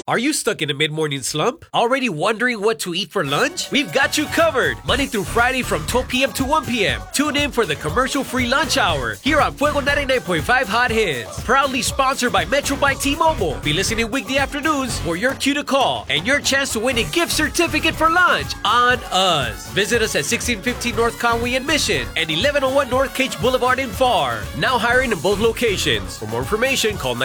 Are you stuck in a mid-morning slump? Already wondering what to eat for lunch? We've got you covered, Monday through Friday from 12 p.m. to 1 p.m. Tune in for the commercial-free lunch hour here on Fuego 99.5 Hot Hits. Proudly sponsored by Metro by T-Mobile. Be listening weekday afternoons for your cue to call and your chance to win a gift certificate for lunch on us. Visit us at 1615 North Conway in Mission and 1101 North Cage Boulevard in Pharr. Now hiring in both locations. For more information, call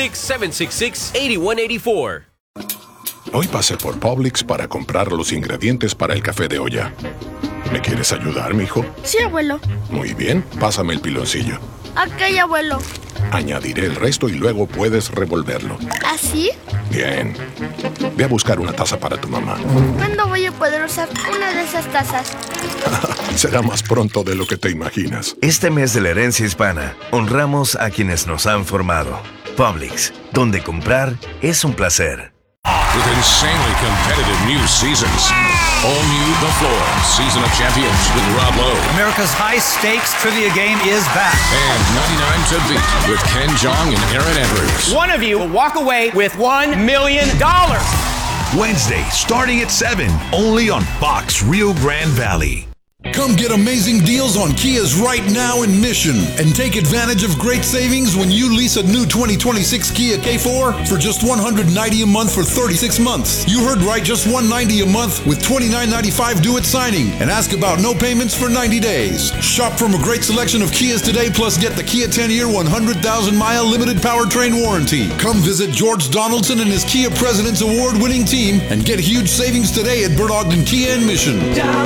956-766-8184. Hoy pasé por Publix para comprar los ingredientes para el café de olla. ¿Me quieres ayudar, mijo? Sí, abuelo. Muy bien, pásame el piloncillo. Ok, abuelo. Añadiré el resto y luego puedes revolverlo. ¿Así? Bien. Ve a buscar una taza para tu mamá. ¿Cuándo voy a poder usar una de esas tazas? Será más pronto de lo que te imaginas. Este mes de la herencia hispana, honramos a quienes nos han formado. Publix, donde comprar es un placer. With insanely competitive new seasons. All new The Floor, Season of Champions with Rob Lowe. America's high-stakes trivia game is back. And 99 to Beat with Ken Jeong and Aaron Andrews. One of you will walk away with $1 million. Wednesday, starting at 7, only on Fox Rio Grande Valley. Come get amazing deals on Kias right now in Mission and take advantage of great savings when you lease a new 2026 Kia K4 for just $190 a month for 36 months. You heard right, just $190 a month with $29.95 due at signing, and ask about no payments for 90 days. Shop from a great selection of Kias today, plus get the Kia 10-year 100,000-mile limited powertrain warranty. Come visit George Donaldson and his Kia President's Award-winning team and get huge savings today at Bert Ogden Kia in Mission.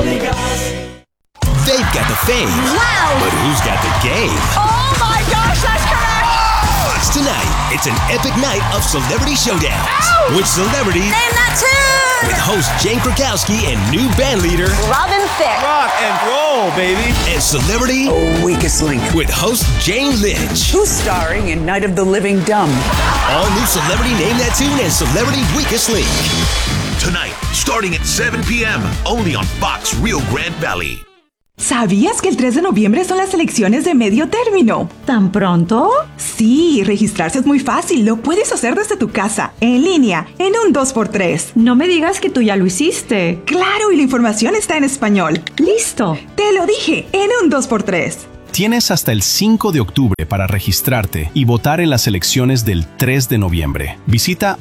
They've got the fame. Wow! But who's got the game? Oh my gosh, that's correct! Tonight, it's an epic night of Celebrity Showdowns. Ow! With celebrities. Name that tune! With host Jane Krakowski and new band leader Robin Thicke. Rock and roll, baby. And celebrity Weakest Link. with host Jane Lynch. Who's starring in Night of the Living Dumb? All new Celebrity Name That Tune and Celebrity Weakest Link. Tonight, starting at 7 p.m., only on Fox Rio Grande Valley. ¿Sabías que el 3 de noviembre son las elecciones de medio término? ¿Tan pronto? Sí, registrarse es muy fácil. Lo puedes hacer desde tu casa, en línea, en un 2x3. No me digas que tú ya lo hiciste. Claro, y la información está en español. ¡Listo! Te lo dije, en un 2x3. Tienes hasta el 5 de octubre para registrarte y votar en las elecciones del 3 de noviembre. Visita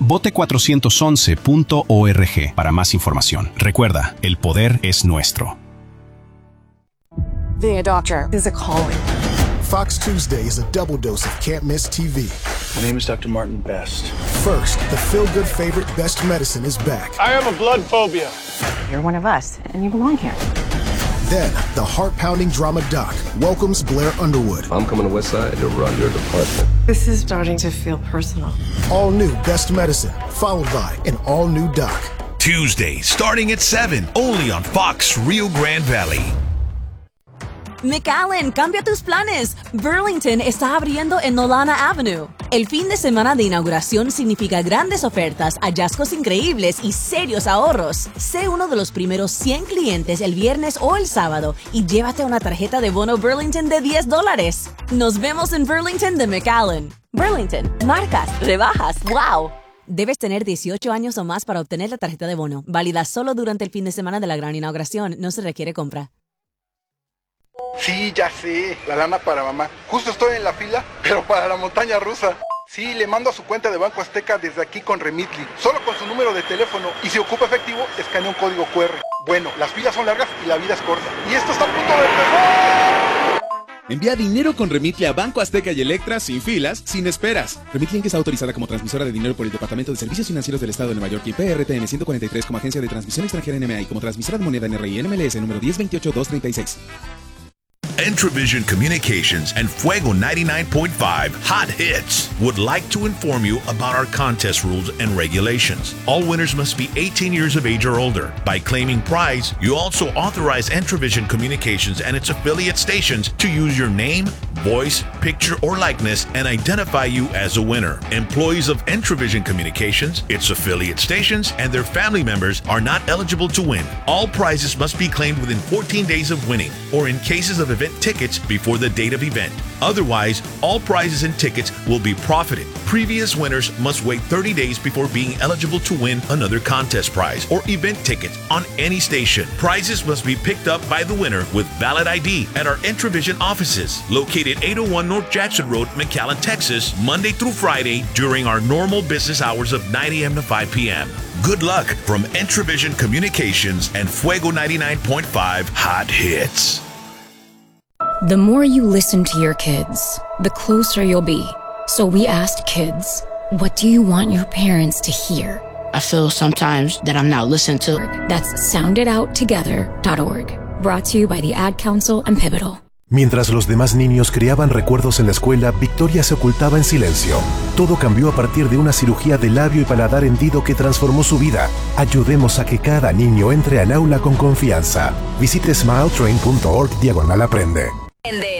vote411.org para más información. Recuerda, el poder es nuestro. Being a doctor is a calling. Fox Tuesday is a double dose of can't miss TV. My name is Dr. Martin Best. First, the feel-good favorite Best Medicine is back. I have a blood phobia. You're one of us, and you belong here. Then, the heart-pounding drama doc welcomes Blair Underwood. I'm coming to Westside to run your department. This is starting to feel personal. All new Best Medicine, followed by an all-new doc. Tuesday, starting at 7, only on Fox Rio Grande Valley. McAllen, cambia tus planes. Burlington está abriendo en Nolana Avenue. El fin de semana de inauguración significa grandes ofertas, hallazgos increíbles y serios ahorros. Sé uno de los primeros 100 clientes el viernes o el sábado y llévate una tarjeta de bono Burlington de $10. Nos vemos en Burlington de McAllen. Burlington, marcas, rebajas, ¡wow! Debes tener 18 años o más para obtener la tarjeta de bono. Válida solo durante el fin de semana de la gran inauguración. No se requiere compra. Sí, ya sé, la lana para mamá. Justo estoy en la fila, pero para la montaña rusa. Sí, le mando a su cuenta de Banco Azteca desde aquí con Remitly, solo con su número de teléfono, y si ocupa efectivo, escanea un código QR. Bueno, las filas son largas y la vida es corta. Y esto está a punto de empezar. Envía dinero con Remitly a Banco Azteca y Electra sin filas, sin esperas. Remitly Inc. está autorizada como transmisora de dinero por el Departamento de Servicios Financieros del Estado de Nueva York y PRTN 143 como agencia de transmisión extranjera NMA y como transmisora de moneda NRI NMLS número 1028236. Entravision Communications and Fuego 99.5 Hot Hits would like to inform you about our contest rules and regulations. All winners must be 18 years of age or older. By claiming prize, you also authorize Entravision Communications and its affiliate stations to use your name, voice, picture, or likeness and identify you as a winner. Employees of Entravision Communications, its affiliate stations, and their family members are not eligible to win. All prizes must be claimed within 14 days of winning, or in cases of event tickets before the date of event. Otherwise, all prizes and tickets will be profited. Previous winners must wait 30 days before being eligible to win another contest prize or event tickets on any station. Prizes must be picked up by the winner with valid ID at our Entravision offices, located 801 North Jackson Road, McAllen, Texas, Monday through Friday during our normal business hours of 9 a.m. to 5 p.m. Good luck from Entravision Communications and Fuego 99.5 Hot Hits. The more you listen to your kids, the closer you'll be. So we asked kids, what do you want your parents to hear? I feel sometimes that I'm not listened to. That's sounditouttogether.org. Brought to you by the Ad Council and Pivotal. Mientras los demás niños creaban recuerdos en la escuela, Victoria se ocultaba en silencio. Todo cambió a partir de una cirugía de labio y paladar hendido que transformó su vida. Ayudemos a que cada niño entre al aula con confianza. Visite smiletrain.org/aprende.